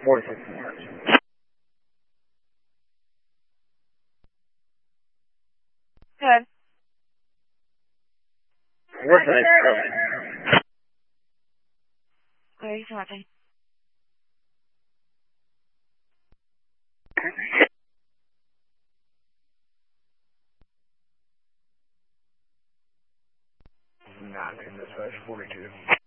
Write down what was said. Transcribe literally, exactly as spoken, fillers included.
forty-six more. Good. Where's the next program? Where are you talking? Not in this forty-two.